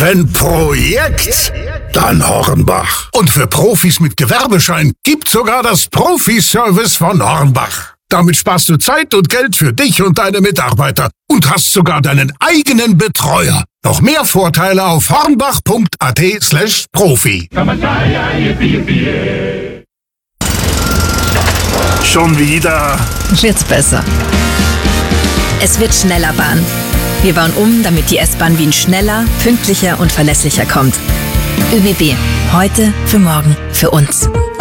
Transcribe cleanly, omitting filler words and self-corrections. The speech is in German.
Wenn Projekt, dann Hornbach. Und für Profis mit Gewerbeschein gibt's sogar das Profi-Service von Hornbach. Damit sparst du Zeit und Geld für dich und deine Mitarbeiter und hast sogar deinen eigenen Betreuer. Noch mehr Vorteile auf hornbach.at/Profi. Schon wieder. Wird's besser. Es wird schneller Bahn. Wir bauen um, damit die S-Bahn Wien schneller, pünktlicher und verlässlicher kommt. ÖBB. Heute, für morgen, für uns.